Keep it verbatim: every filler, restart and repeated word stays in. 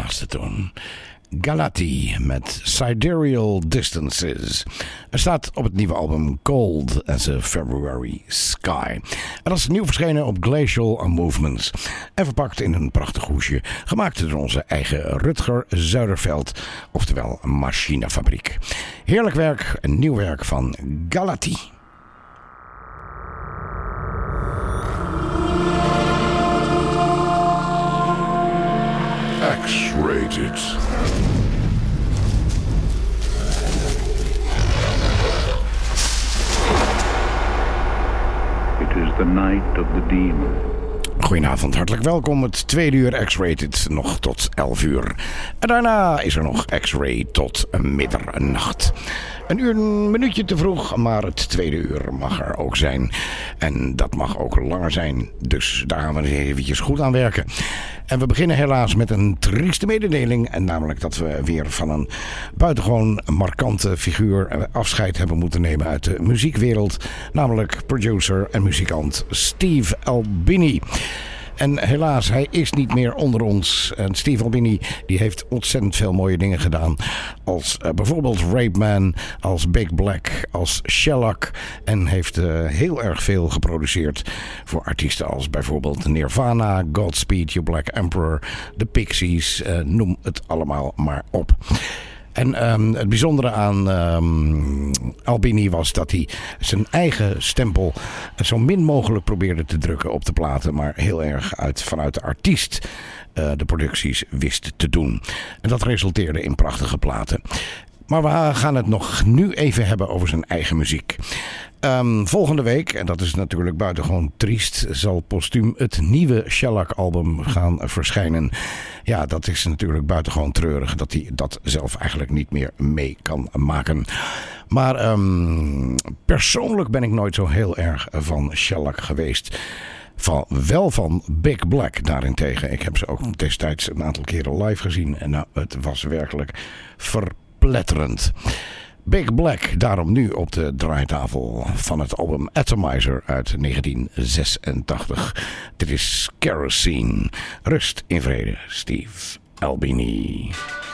laatste toon. Galati met Sidereal Distances. Er staat op het nieuwe album Cold as a February Sky. En dat is nieuw verschenen op Glacial Movements. En verpakt in een prachtig hoesje. Gemaakt door onze eigen Rutger Zuiderveld. Oftewel Machinefabriek. Heerlijk werk, een nieuw werk van Galati. X-rated. It is the night of the demon. Goedenavond, hartelijk welkom. Het tweede uur X-rated nog tot elf uur. En daarna is er nog X-ray tot middernacht. Een uur, een minuutje te vroeg, maar het tweede uur mag er ook zijn. En dat mag ook langer zijn. Dus daar gaan we eens eventjes goed aan werken. En we beginnen helaas met een trieste mededeling. En namelijk dat we weer van een buitengewoon markante figuur afscheid hebben moeten nemen uit de muziekwereld. Namelijk producer en muzikant Steve Albini. En helaas, hij is niet meer onder ons. En Steve Albini die heeft ontzettend veel mooie dingen gedaan. Als uh, bijvoorbeeld Rape Man, als Big Black, als Shellac. En heeft uh, heel erg veel geproduceerd voor artiesten als bijvoorbeeld Nirvana, Godspeed You Black Emperor, The Pixies. Uh, noem het allemaal maar op. En um, het bijzondere aan um, Albini was dat hij zijn eigen stempel zo min mogelijk probeerde te drukken op de platen. Maar heel erg uit, vanuit de artiest uh, de producties wist te doen. En dat resulteerde in prachtige platen. Maar we gaan het nog nu even hebben over zijn eigen muziek. Um, volgende week, en dat is natuurlijk buitengewoon triest, zal postuum het nieuwe Shellac-album gaan verschijnen. Ja, dat is natuurlijk buitengewoon treurig dat hij dat zelf eigenlijk niet meer mee kan maken. Maar um, persoonlijk ben ik nooit zo heel erg van Shellac geweest. Van, wel van Big Black daarentegen. Ik heb ze ook destijds een aantal keren live gezien. En nou, het was werkelijk verpletterend. Big Black, daarom nu op de draaitafel van het album Atomizer uit negentien zesentachtig. Dit is Kerosene. Rust in vrede, Steve Albini.